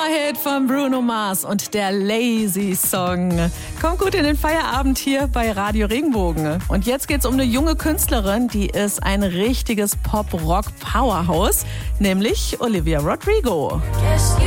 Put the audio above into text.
Sommerhit von Bruno Mars und der Lazy Song. Kommt gut in den Feierabend hier bei Radio Regenbogen. Und jetzt geht's um eine junge Künstlerin, die ist ein richtiges Pop-Rock-Powerhouse, nämlich Olivia Rodrigo.